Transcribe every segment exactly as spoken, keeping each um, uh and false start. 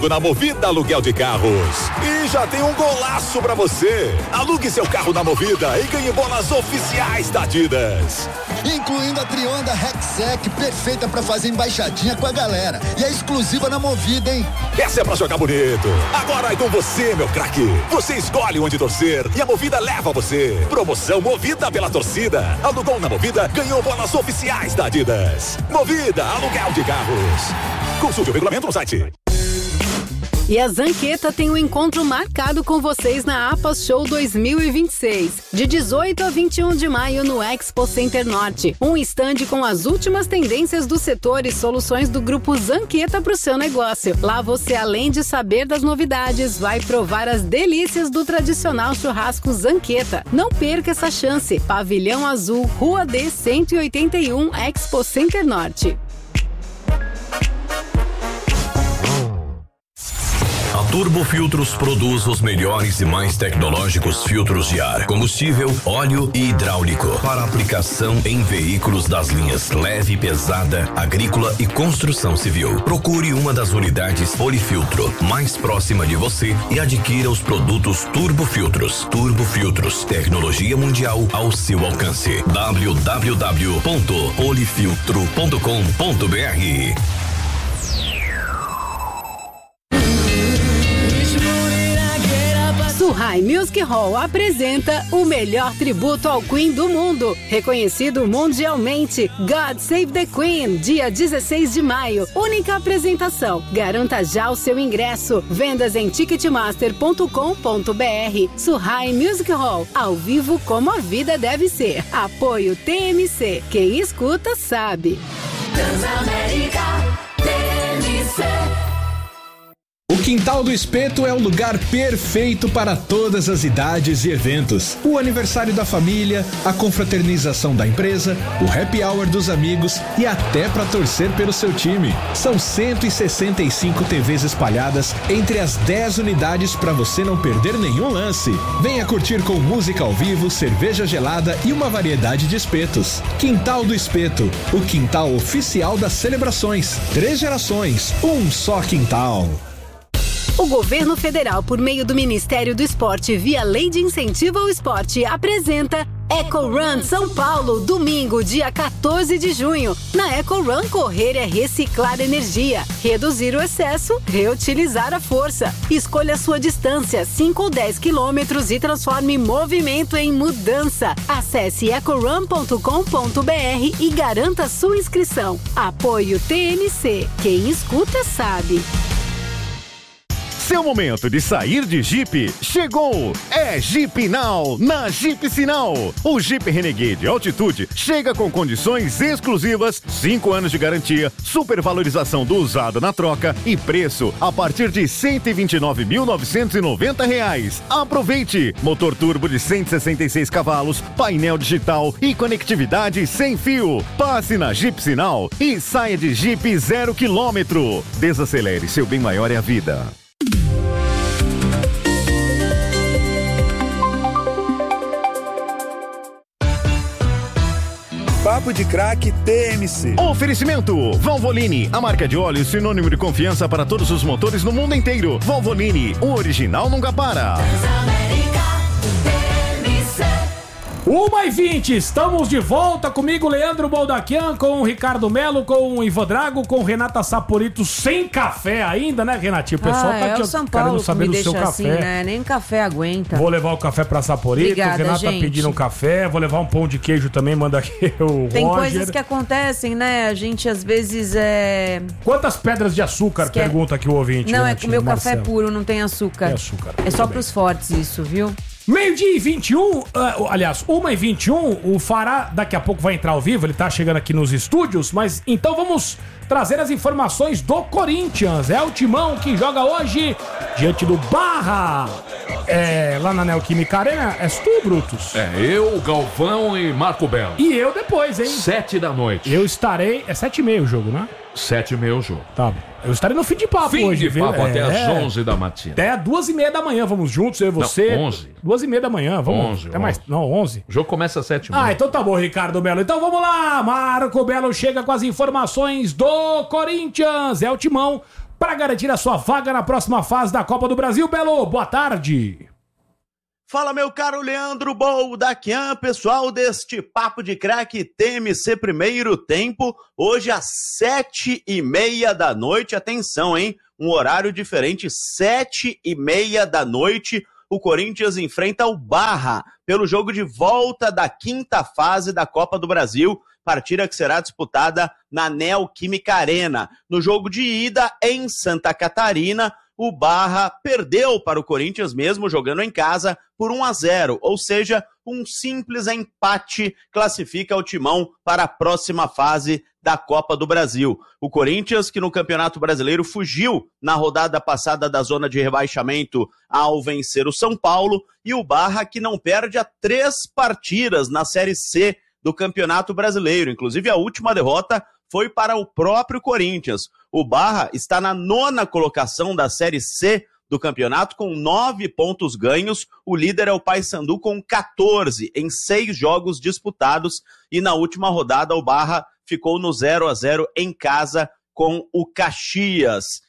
Na Movida Aluguel de Carros. E já tem um golaço pra você. Alugue seu carro na Movida e ganhe bolas oficiais da Adidas. Incluindo a Trionda Rexec, perfeita pra fazer embaixadinha com a galera. E é exclusiva na Movida, hein? Essa é pra jogar bonito. Agora é com você, meu craque. Você escolhe onde torcer e a Movida leva você. Promoção Movida pela torcida. Alugou na Movida, ganhou bolas oficiais da Adidas. Movida Aluguel de Carros. Consulte o regulamento no site. E a Zanqueta tem um encontro marcado com vocês na APAS Show dois mil e vinte e seis, de dezoito a vinte e um de maio no Expo Center Norte. Um estande com as últimas tendências do setor e soluções do grupo Zanqueta para o seu negócio. Lá você, além de saber das novidades, vai provar as delícias do tradicional churrasco Zanqueta. Não perca essa chance. Pavilhão Azul, Rua D cento e oitenta e um, Expo Center Norte. A Turbo Filtros produz os melhores e mais tecnológicos filtros de ar, combustível, óleo e hidráulico para aplicação em veículos das linhas leve, pesada, agrícola e construção civil. Procure uma das unidades Polifiltro mais próxima de você e adquira os produtos Turbo Filtros. Turbo Filtros, tecnologia mundial ao seu alcance. w w w ponto polifiltro ponto com ponto b r. Suhai Music Hall apresenta o melhor tributo ao Queen do mundo, reconhecido mundialmente. God Save the Queen, dia dezesseis de maio. Única apresentação. Garanta já o seu ingresso. Vendas em ticketmaster ponto com ponto b r. Suhai Music Hall, ao vivo como a vida deve ser. Apoio T M C. Quem escuta sabe. Transamérica T M C. O Quintal do Espeto é o lugar perfeito para todas as idades e eventos. O aniversário da família, a confraternização da empresa, o happy hour dos amigos e até para torcer pelo seu time. São cento e sessenta e cinco T Vs espalhadas entre as dez unidades para você não perder nenhum lance. Venha curtir com música ao vivo, cerveja gelada e uma variedade de espetos. Quintal do Espeto, o quintal oficial das celebrações. Três gerações, um só quintal. O governo federal, por meio do Ministério do Esporte, via Lei de Incentivo ao Esporte, apresenta Eco Run São Paulo, domingo, dia quatorze de junho. Na Eco Run, correr é reciclar energia, reduzir o excesso, reutilizar a força. Escolha a sua distância, cinco ou dez quilômetros, e transforme movimento em mudança. Acesse eco run ponto com ponto b r e garanta sua inscrição. Apoio T M C. Quem escuta sabe. Seu momento de sair de Jeep chegou! É Jeep Now, na Jeep Sinal. O Jeep Renegade Altitude chega com condições exclusivas, cinco anos de garantia, supervalorização do usado na troca e preço a partir de cento e vinte e nove mil novecentos e noventa reais. Aproveite! Motor turbo de cento e sessenta e seis cavalos, painel digital e conectividade sem fio. Passe na Jeep Sinal e saia de Jeep zero quilômetro. Desacelere, seu bem maior é a vida. Papo de Craque T M C. Oferecimento Valvoline, a marca de óleo sinônimo de confiança para todos os motores no mundo inteiro. Valvoline, o original nunca para. uma e vinte, estamos de volta comigo, Leandro Boldaquian, com o Ricardo Melo, com o Ivo Drago, com Renata Saporito, sem café ainda, né, Renatinho? O pessoal ah, tá é aqui o São Paulo querendo saber que me do seu deixa café. Assim, né? Nem café aguenta. Vou levar o café pra Saporito, Obrigada, Renata gente. tá pedindo um café, vou levar um pão de queijo também, manda aqui o Tem Roger. coisas que acontecem, né? A gente às vezes é... Quantas pedras de açúcar, Esquece. Pergunta aqui o ouvinte. Não, Renatinho, é que o meu Marcelo. café puro, não tem açúcar. Tem açúcar. É só pros fortes isso, viu? Meio-dia e vinte e um, uh, aliás, uma e vinte e um, o Fará daqui a pouco vai entrar ao vivo, ele tá chegando aqui nos estúdios, mas então vamos trazer as informações do Corinthians. É o Timão que joga hoje diante do Barra, é, lá na Neoquímica Arena. És tu, Brutus? É, eu, Galvão e Marco Belo. E eu depois, hein? Sete da noite. Eu estarei, é sete e meia o jogo, né? Sete e meia o jogo. Tá bom. Eu estarei no fim de papo fim hoje, de viu? papo É, até às onze da matina. Até duas e meia da manhã, vamos juntos, eu e você. Não, onze. Duas e meia da manhã, vamos. Onze, Até mais, não, onze. O jogo começa às sete e meia. Ah, então tá bom, Ricardo Belo. Então vamos lá, Marco Belo chega com as informações do Corinthians. É o Timão para garantir a sua vaga na próxima fase da Copa do Brasil. Belo, boa tarde. Fala, meu caro Leandro Boldaquian, pessoal deste Papo de Craque T M C Primeiro Tempo, hoje às sete e meia da noite, atenção, hein, um horário diferente, sete e meia da noite, o Corinthians enfrenta o Barra, pelo jogo de volta da quinta fase da Copa do Brasil, partida que será disputada na Neoquímica Arena. No jogo de ida em Santa Catarina, o Barra perdeu para o Corinthians mesmo jogando em casa por um a zero, ou seja, um simples empate classifica o Timão para a próxima fase da Copa do Brasil. O Corinthians, que no Campeonato Brasileiro fugiu na rodada passada da zona de rebaixamento ao vencer o São Paulo, e o Barra, que não perde há três partidas na Série C do Campeonato Brasileiro, inclusive a última derrota foi para o próprio Corinthians. O Barra está na nona colocação da Série C do campeonato com nove pontos ganhos. O líder é o Paysandu com quatorze em seis jogos disputados. E na última rodada o Barra ficou no zero a zero em casa com o Caxias.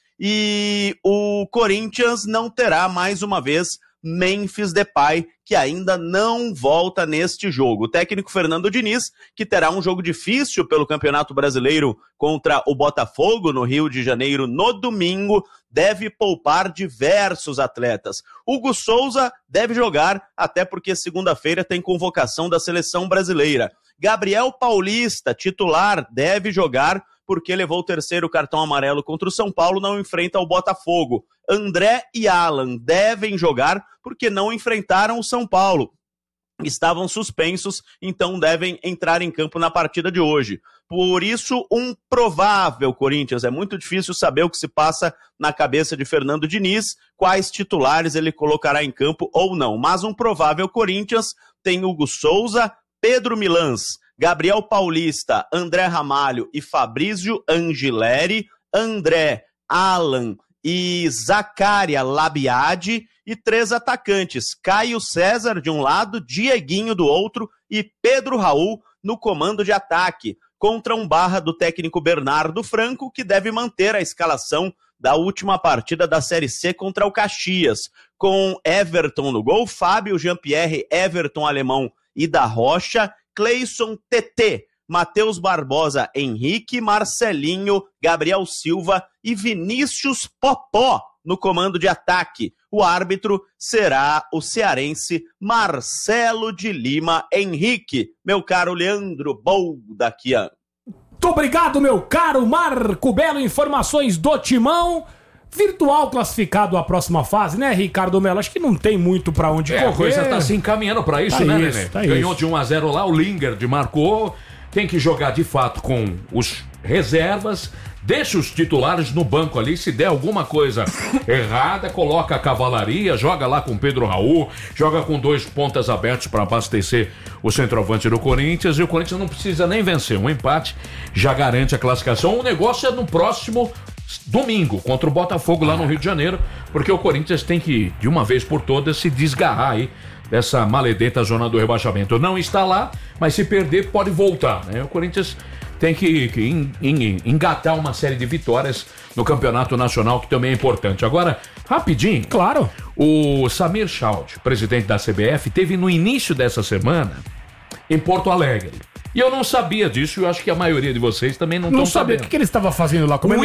E o Corinthians não terá mais uma vez Memphis Depay, que ainda não volta neste jogo. O técnico Fernando Diniz, que terá um jogo difícil pelo Campeonato Brasileiro contra o Botafogo no Rio de Janeiro no domingo, deve poupar diversos atletas. Hugo Souza deve jogar, até porque segunda-feira tem convocação da seleção brasileira. Gabriel Paulista, titular, deve jogar, porque levou o terceiro cartão amarelo contra o São Paulo, não enfrenta o Botafogo. André e Alan devem jogar, porque não enfrentaram o São Paulo. Estavam suspensos, então devem entrar em campo na partida de hoje. Por isso, um provável Corinthians. É muito difícil saber o que se passa na cabeça de Fernando Diniz, quais titulares ele colocará em campo ou não. Mas um provável Corinthians tem Hugo Souza, Pedro Milans, Gabriel Paulista, André Ramalho e Fabrício Angileri, André, Alan e Zacária Labiade, e três atacantes, Caio César de um lado, Dieguinho do outro e Pedro Raul no comando de ataque, contra um Barra do técnico Bernardo Franco, que deve manter a escalação da última partida da Série C contra o Caxias, com Everton no gol, Fábio, Jean-Pierre, Everton Alemão e da Rocha, Cleison T T, Matheus Barbosa, Henrique, Marcelinho, Gabriel Silva e Vinícius Popó no comando de ataque. O árbitro será o cearense Marcelo de Lima Henrique. Meu caro Leandro Boldaquian. Muito obrigado, meu caro Marco Belo. Informações do Timão. Virtual classificado à próxima fase, né, Ricardo Melo? Acho que não tem muito pra onde é, correr. A coisa tá se encaminhando pra isso, tá né, isso, Nenê? tá Ganhou isso. de um a zero lá, o Lingard marcou. Tem que jogar de fato com os reservas. Deixa os titulares no banco ali. Se der alguma coisa errada, coloca a cavalaria, joga lá com Pedro Raul, joga com dois pontas abertos para abastecer o centroavante do Corinthians. E o Corinthians não precisa nem vencer. Um empate já garante a classificação. O negócio é no próximo domingo, contra o Botafogo lá no Rio de Janeiro, porque o Corinthians tem que, de uma vez por todas, se desgarrar aí dessa maledeta zona do rebaixamento. Não está lá, mas se perder pode voltar, né? O Corinthians tem que, que en, en, engatar uma série de vitórias no Campeonato Nacional, que também é importante. Agora, rapidinho. Claro. O Samir Chaldi, presidente da C B F, teve no início dessa semana em Porto Alegre. E eu não sabia disso, e eu acho que a maioria de vocês também não estão sabendo. O que, que ele estava fazendo lá? Comendo o um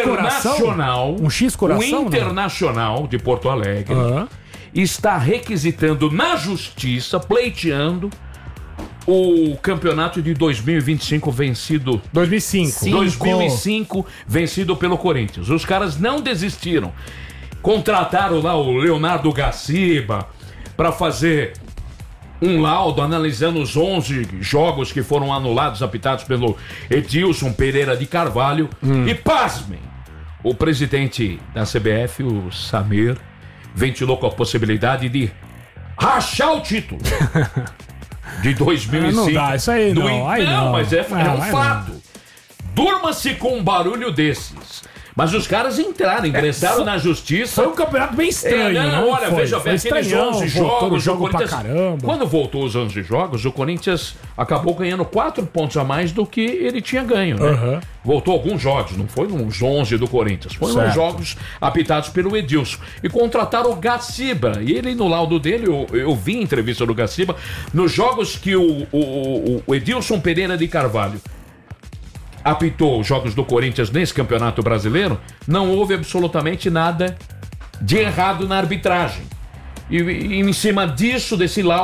X-Coração? Um X-Coração? O Internacional de Porto Alegre uhum. está requisitando na justiça, pleiteando o campeonato de dois mil e vinte e cinco vencido... dois mil e cinco. dois mil e cinco vencido pelo Corinthians. Os caras não desistiram. Contrataram lá o Leonardo Gaciba para fazer um laudo analisando os onze jogos que foram anulados, apitados pelo Edilson Pereira de Carvalho. Hum. E pasmem, o presidente da C B F, o Samir, ventilou com a possibilidade de rachar o título de dois mil e cinco. Ah, não dá, isso aí não. Do... Aí não, não, mas é, não, é um aí fato. Durma-se com um barulho desses. Mas os caras entraram, ingressaram É, na justiça. Foi um campeonato bem estranho, É, não, não olha, foi? veja Foi bem, aqueles estranhão, onze voltou jogos, o jogo o Corinthians... pra caramba. Quando voltou os onze jogos, o Corinthians acabou ganhando quatro pontos a mais do que ele tinha ganho, né? Uhum. Voltou alguns jogos, não foi nos onze do Corinthians, foi Certo. nos jogos apitados pelo Edilson. E contrataram o Gaciba. E ele, no laudo dele, eu, eu vi a entrevista do Gaciba, nos jogos que o, o, o Edilson Pereira de Carvalho apitou os jogos do Corinthians nesse Campeonato Brasileiro, não houve absolutamente nada de errado na arbitragem. E, e em cima disso, desse laudo,